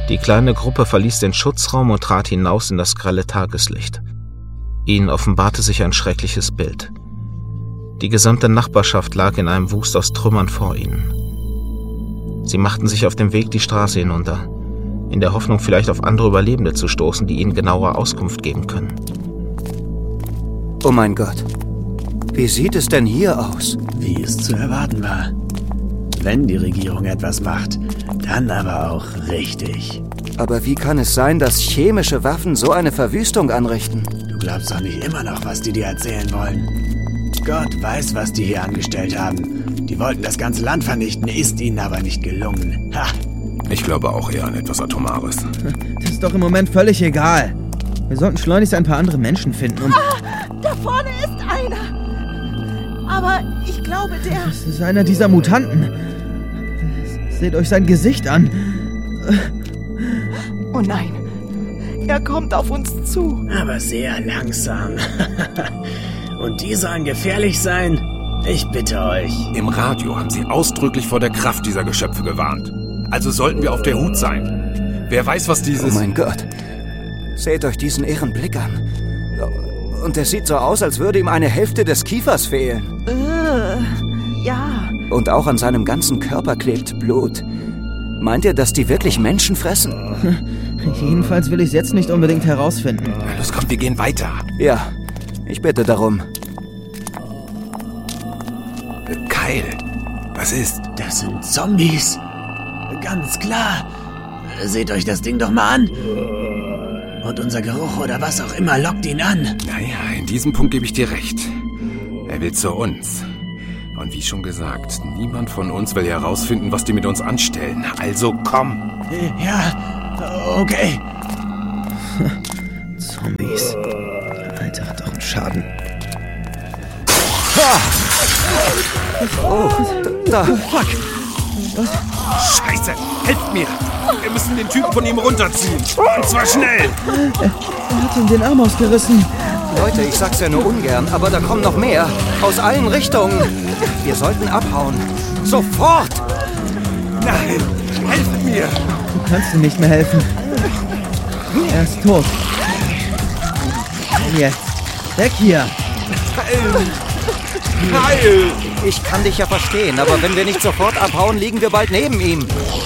Die kleine Gruppe verließ den Schutzraum und trat hinaus in das grelle Tageslicht. Ihnen offenbarte sich ein schreckliches Bild. Die gesamte Nachbarschaft lag in einem Wust aus Trümmern vor ihnen. Sie machten sich auf den Weg die Straße hinunter, in der Hoffnung, vielleicht auf andere Überlebende zu stoßen, die ihnen genauere Auskunft geben können. Oh mein Gott, wie sieht es denn hier aus? Wie es zu erwarten war. Wenn die Regierung etwas macht, dann aber auch richtig. Aber wie kann es sein, dass chemische Waffen so eine Verwüstung anrichten? Du glaubst doch nicht immer noch, was die dir erzählen wollen. Gott weiß, was die hier angestellt haben. Die wollten das ganze Land vernichten, ist ihnen aber nicht gelungen. Ha! Ich glaube auch eher an etwas Atomares. Das ist doch im Moment völlig egal. Wir sollten schleunigst ein paar andere Menschen finden, Da vorne ist einer. Aber ich glaube, Das ist einer dieser Mutanten. Seht euch sein Gesicht an. Oh nein, er kommt auf uns zu. Aber sehr langsam. Und die sollen gefährlich sein? Ich bitte euch. Im Radio haben sie ausdrücklich vor der Kraft dieser Geschöpfe gewarnt. Also sollten wir auf der Hut sein. Wer weiß, was dieses... Oh mein Gott. Seht euch diesen irren Blick an. Und es sieht so aus, als würde ihm eine Hälfte des Kiefers fehlen. Ja. Und auch an seinem ganzen Körper klebt Blut. Meint ihr, dass die wirklich Menschen fressen? Jedenfalls will ich es jetzt nicht unbedingt herausfinden. Los, kommt, wir gehen weiter. Ja, ich bitte darum. Kyle, was ist? Das sind Zombies. Ganz klar. Seht euch das Ding doch mal an. Und unser Geruch oder was auch immer lockt ihn an. Naja, in diesem Punkt gebe ich dir recht. Er will zu uns. Und wie schon gesagt, niemand von uns will herausfinden, was die mit uns anstellen. Also komm. Ja, okay. Zombies. Alter, hat doch einen Schaden. Oh, da. Fuck. Scheiße, helft mir. Wir müssen den Typen von ihm runterziehen. Und zwar schnell. Er hat ihm den Arm ausgerissen. Leute, ich sag's ja nur ungern, aber da kommen noch mehr. Aus allen Richtungen. Wir sollten abhauen. Sofort! Nein, helft mir. Du kannst ihm nicht mehr helfen. Er ist tot. Und jetzt. Weg hier. Kyle! Ich kann dich ja verstehen, aber wenn wir nicht sofort abhauen, liegen wir bald neben ihm.